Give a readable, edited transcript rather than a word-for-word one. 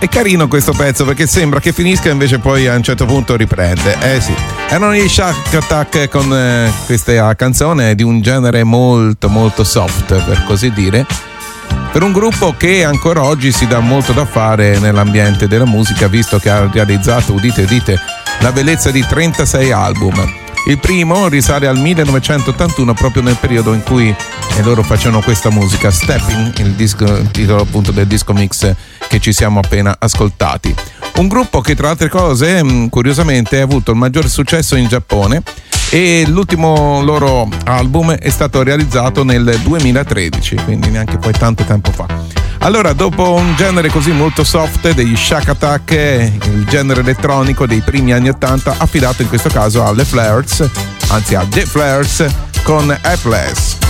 È carino questo pezzo perché sembra che finisca e invece poi a un certo punto riprende. Sì, erano gli Shack Attack con questa canzone di un genere molto molto soft, per così dire, per un gruppo che ancora oggi si dà molto da fare nell'ambiente della musica, visto che ha realizzato, udite udite, la bellezza di 36 album. Il primo risale al 1981, proprio nel periodo in cui loro facevano questa musica, Stepping, il titolo appunto del disco mix che ci siamo appena ascoltati. Un gruppo che tra altre cose curiosamente ha avuto il maggior successo in Giappone e l'ultimo loro album è stato realizzato nel 2013, quindi neanche poi tanto tempo fa. Allora, dopo un genere così molto soft degli Shack Attack, il genere elettronico dei primi anni 80, affidato in questo caso alle Flares, anzi a The Flares con Helpless.